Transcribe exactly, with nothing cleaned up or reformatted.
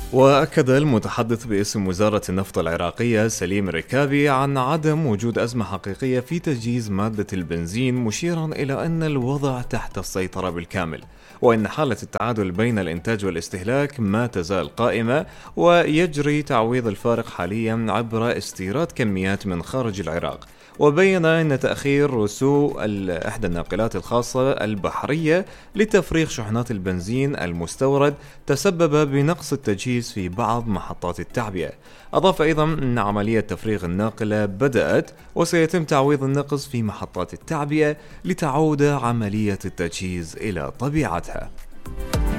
وأكد المتحدث باسم وزارة النفط العراقية سليم الركابي عن عدم وجود أزمة حقيقية في تجهيز مادة البنزين، مشيرا إلى أن الوضع تحت السيطرة بالكامل، وإن حالة التعادل بين الإنتاج والاستهلاك ما تزال قائمة، ويجري تعويض الفارق حاليا عبر استيراد كميات من خارج العراق. وبين أن تأخير رسو إحدى الناقلات الخاصة البحرية لتفريغ شحنات البنزين المستورد تسبب بنقص التجهيز في بعض محطات التعبئة. أضاف أيضا أن عملية تفريغ الناقلة بدأت، وسيتم تعويض النقص في محطات التعبئة لتعود عملية التجهيز إلى طبيعتها.